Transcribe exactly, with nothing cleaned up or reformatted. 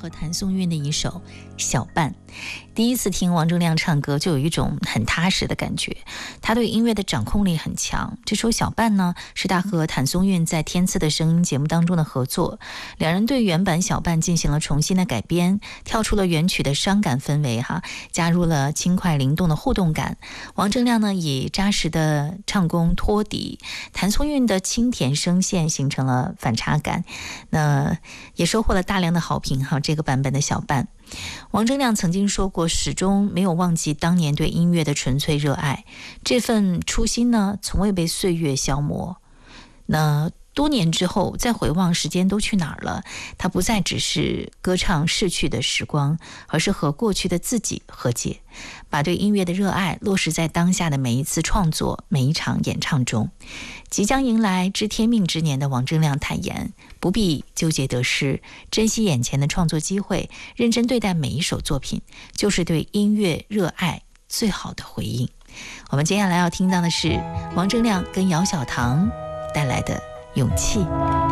和谭松韵的一首《小伴》。第一次听王铮亮唱歌就有一种很踏实的感觉，他对音乐的掌控力很强。这首《小伴》呢，是他和谭松韵在天赐的声音节目当中的合作，两人对原版《小伴》进行了重新的改编，跳出了原曲的伤感氛围哈，加入了轻快灵动的互动感。王铮亮呢以扎实的唱功托底，谭松韵的清甜声线形成了反差感，那也收获了大量的好评哈。这个版本的小伴，王铮亮曾经说过，始终没有忘记当年对音乐的纯粹热爱，这份初心呢，从未被岁月消磨。那多年之后再回望时间都去哪儿了，他不再只是歌唱逝去的时光，而是和过去的自己和解，把对音乐的热爱落实在当下的每一次创作，每一场演唱中。即将迎来知天命之年的王铮亮坦言，不必纠结得失，珍惜眼前的创作机会，认真对待每一首作品，就是对音乐热爱最好的回应。我们接下来要听到的是王铮亮跟姚小棠带来的勇气。